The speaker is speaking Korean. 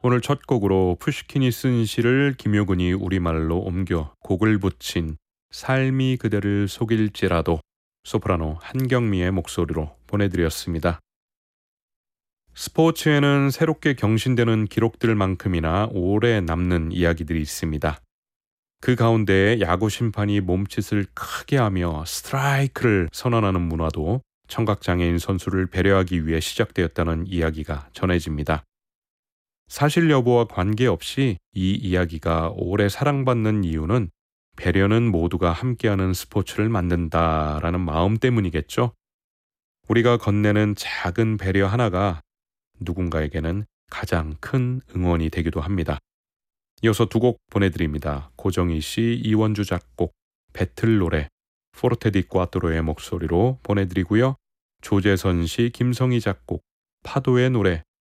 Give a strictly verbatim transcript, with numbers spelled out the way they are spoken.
오늘 첫 곡으로 푸시킨이 쓴 시를 김효근이 우리말로 옮겨 곡을 붙인 삶이 그대를 속일지라도 소프라노 한경미의 목소리로 보내드렸습니다. 스포츠에는 새롭게 경신되는 기록들만큼이나 오래 남는 이야기들이 있습니다. 그 가운데 야구 심판이 몸짓을 크게 하며 스트라이크를 선언하는 문화도 청각장애인 선수를 배려하기 위해 시작되었다는 이야기가 전해집니다. 사실 여부와 관계없이 이 이야기가 오래 사랑받는 이유는 배려는 모두가 함께하는 스포츠를 만든다라는 마음 때문이겠죠. 우리가 건네는 작은 배려 하나가 누군가에게는 가장 큰 응원이 되기도 합니다. 이어서 두 곡 보내드립니다. 고정희 씨, 이원주 작곡, 배틀 노래, 포르테 디 꽈토로의 목소리로 보내드리고요. 조재선 씨, 김성희 작곡, 파도의 노래